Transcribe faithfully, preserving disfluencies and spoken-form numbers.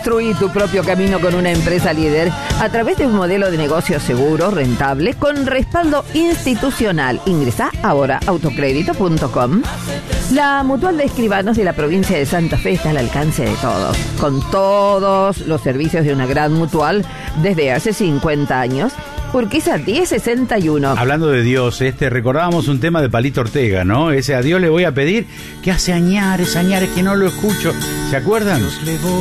Construí tu propio camino con una empresa líder a través de un modelo de negocio seguro, rentable, con respaldo institucional. Ingresá ahora a autocrédito punto com. La Mutual de Escribanos de la provincia de Santa Fe está al alcance de todos, con todos los servicios de una gran mutual desde hace cincuenta años. Urquiza diez sesenta y uno. Hablando de Dios, este recordábamos un tema de Palito Ortega, ¿no? Ese a Dios le voy a pedir, que hace añares, añares que no lo escucho. ¿Se acuerdan?